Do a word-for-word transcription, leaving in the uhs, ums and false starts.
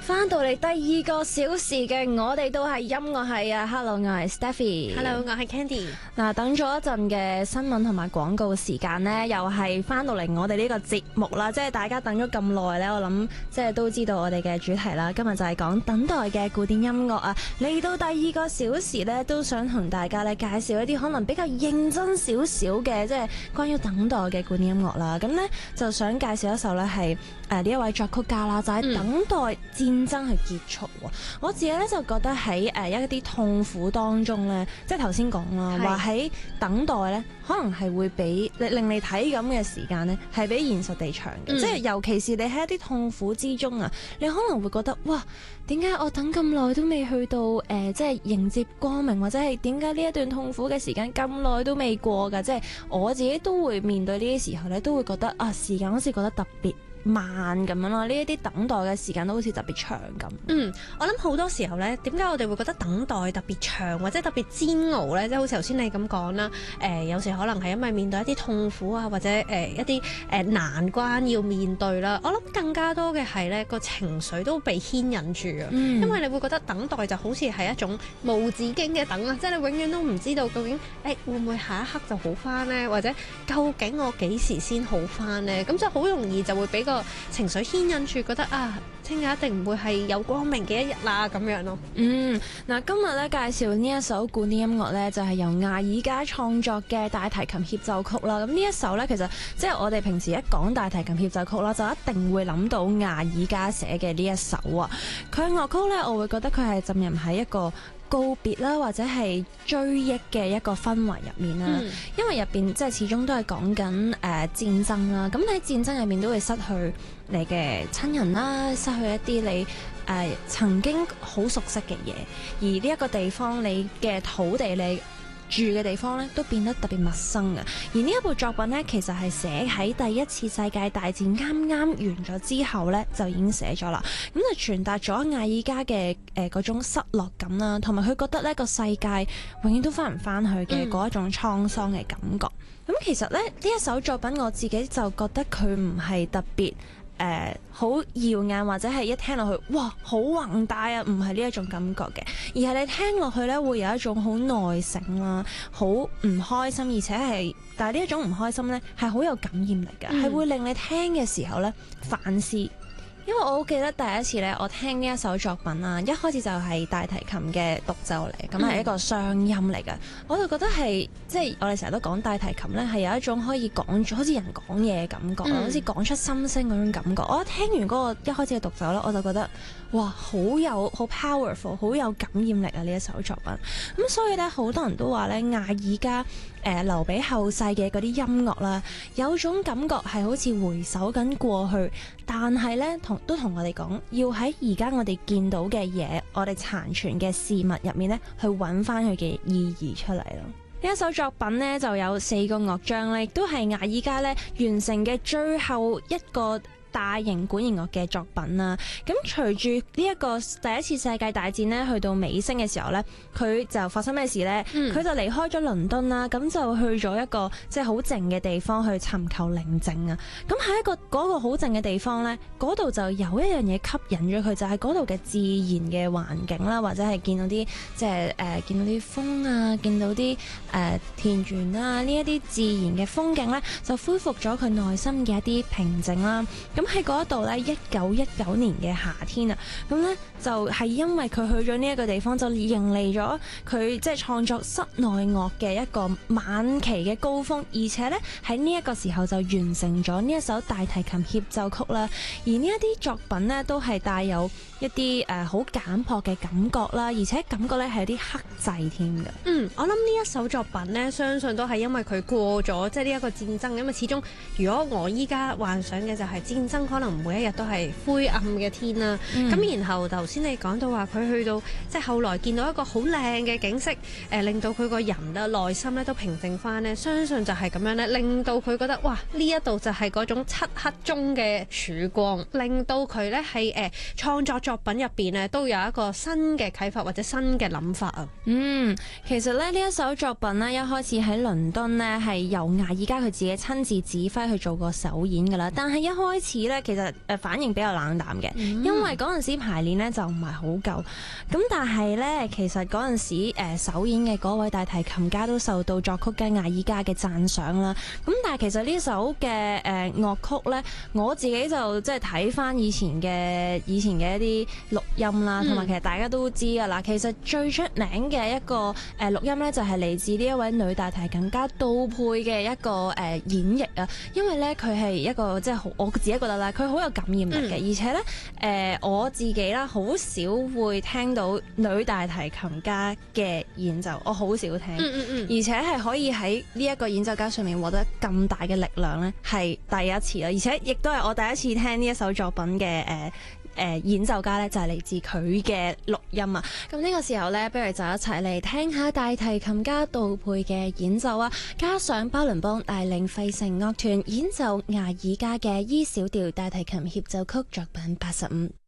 翻到嚟第二個小時嘅，我哋都係音樂系啊。Hello， 我係 Stephy。 Hello， 我係 Candy。 嗱，等咗一陣嘅新聞同埋廣告時間呢，又係翻到嚟我哋呢個節目啦。即係大家等咗咁耐呢，我諗即係都知道我哋嘅主題啦。今日就係講等待嘅古典音樂啊。嚟到第二個小時呢，都想同大家咧介紹一啲可能比較認真少少嘅，即係關於等待嘅古典音樂啦。咁呢，就想介紹一首呢係誒呢一位作曲家啦，就係、是、等待戰爭去結束。嗯、我自己咧就覺得喺誒一啲痛苦當中咧，即係頭先講啦，話喺等待咧，可能係會比令你睇咁嘅時間咧，係比現實地長嘅。嗯、即係尤其是你喺一啲痛苦之中啊，你可能會覺得哇，點解我等咁耐都未去到誒、呃，即係迎接光明，或者係點解呢一段痛苦嘅時間咁耐都未過㗎？即係我自己都會面對呢啲時候咧，都會覺得啊，時間好似覺得特別慢咁樣咯，呢一啲等待嘅時間都好似特別長咁。 嗯，我諗好多時候咧，點解我哋會覺得等待特別長或者特別煎熬咧？即係好似頭先你咁講啦，誒、呃、有時可能係因為面對一啲痛苦啊，或者誒、呃、一啲誒、呃、難關要面對啦。我諗更加多嘅係咧個情緒都被牽引住啊，嗯、因為你會覺得等待就好似係一種無止境嘅等啊，即係你永遠都唔知道究竟誒、欸、會唔會下一刻就好翻呢？或者究竟我幾時先好翻呢？咁就好容易就會俾個情緒牽引住，覺得啊，聽日一定唔會係有光明嘅一日啦，咁樣咯。 嗯，嗱，今日咧介紹呢一首古典音樂咧，就係由艾爾加創作嘅大提琴協奏曲啦。咁呢一首咧，其實即係我哋平時一講大提琴協奏曲啦，就一定會諗到艾爾加寫嘅呢一首啊。佢樂曲咧，我會覺得佢係浸入喺一個告別啦，或者係追憶嘅一個氛圍入面啦，嗯、因為入邊即係始終都係講緊誒戰爭啦。咁喺戰爭入面都會失去你嘅親人啦，失去一啲你誒、呃、曾經好熟悉嘅嘢，而呢一個地方你嘅土地你住嘅地方咧，都變得特別陌生嘅。而呢一部作品咧，其實係寫喺第一次世界大戰啱啱完咗之後咧，就已經寫咗啦。咁就傳達咗艾爾加嘅誒嗰種失落感啦，同埋佢覺得呢個世界永遠都翻唔翻去嘅嗰一種滄桑嘅感覺。咁、嗯、其實咧呢一首作品，我自己就覺得佢唔係特別誒好、呃、耀眼，或者係一聽落去哇好宏大啊，唔係呢一種感覺嘅，而係你聽落去咧會有一種好內省啦，好唔開心，而且係但係呢一種唔開心咧係好有感染力嘅，係、嗯、會令你聽嘅時候咧反思。因為我好記得第一次咧，我聽呢一首作品啊，一開始就係大提琴嘅獨奏嚟，咁係、嗯、一個雙音嚟嘅，我就覺得係即係我哋成日都講大提琴咧，係有一種可以講好似人講嘢嘅感覺，嗯、好似講出心聲嗰種感覺。我一聽完嗰個一開始嘅獨奏咧，我就覺得哇，好有好 powerful， 好有感染力啊！呢一首作品，咁所以咧好多人都話咧，艾爾加誒、呃、留俾後世嘅嗰啲音樂啦，有種感覺係好似回首緊過去，但係咧同都同我哋講，要喺而家我哋見到嘅嘢，我哋殘存嘅事物入面咧，去揾翻佢嘅意義出嚟咯。呢一首作品呢，就有四個樂章咧，亦都係艾爾加咧完成嘅最後一個大型管弦樂嘅作品啦。咁隨住呢一個第一次世界大戰咧去到尾聲嘅時候咧，佢就發生咩事咧？佢、嗯、就離開咗倫敦啦，咁就去咗一個即係好靜嘅地方去尋求寧靜啊。咁喺一個嗰個好靜嘅地方咧，嗰度就有一樣嘢吸引咗佢，就係嗰度嘅自然嘅環境啦，或者係見到啲即係誒見到啲風啊，見到啲誒、呃、田園啊，呢一啲自然嘅風景咧，就恢復咗佢內心嘅一啲平靜啦。咁喺嗰度咧，一九一九年嘅夏天啊，咁咧就係因為佢去咗呢一個地方，就迎嚟咗佢即係創作室內樂嘅一個晚期嘅高峰，而且咧喺呢一個時候就完成咗呢一首大提琴協奏曲啦。而呢一啲作品咧都係帶有一啲誒好簡樸嘅感覺啦，而且感覺咧係有啲克制添嘅。 嗯，我諗呢一首作品咧，相信都係因為佢過咗即係呢一個戰爭，因為始終如果我依家幻想嘅就係戰爭可能每一日都係灰暗嘅天啦。咁、嗯、然後頭先你講到話佢去到即係後來見到一個好靚嘅景色，誒、呃、令到佢個人嘅內心咧都平靜翻咧，相信就係咁樣咧，令到佢覺得哇呢一度就係嗰種漆黑中嘅曙光，令到佢咧喺誒創作作品入邊咧都有一個新嘅啟發或者新嘅諗法啊。 嗯，其實咧呢一首作品咧一開始喺倫敦咧係由艾爾加佢自己親自指揮去做過首演噶啦，但係一開始咧，其實誒反應比較冷淡嘅， 嗯因為嗰陣時排練咧就唔係好夠。咁但係咧，其實嗰陣時誒首演嘅嗰位大提琴家都受到作曲家艾爾加嘅讚賞啦。咁但係其實呢首嘅誒樂曲咧，我自己就即係睇翻以前嘅以前嘅一啲錄音啦，同埋、嗯、其實大家都知㗎啦。其實最出名嘅一個誒錄音咧，就係嚟自呢一位女大提琴家杜佩嘅一個誒演繹啊。因為咧佢係一個即係好，我自己覺得啦，佢好有感染力嘅，嗯、而且咧誒、呃、我自己啦，好少會聽到女大提琴家嘅演奏，我好少聽，嗯嗯嗯、而且係可以喺呢一個演奏家上面獲得咁大嘅力量咧，係第一次啦，而且亦都係我第一次聽呢一首作品嘅誒。呃誒、呃、演奏家咧就係、是、嚟自佢嘅錄音啊！咁呢個時候咧，不如就一齊嚟聽下大提琴家杜佩嘅演奏啊！加上巴倫邦帶領費城樂團演奏艾爾加嘅 E 小調大提琴協奏曲作品八十五。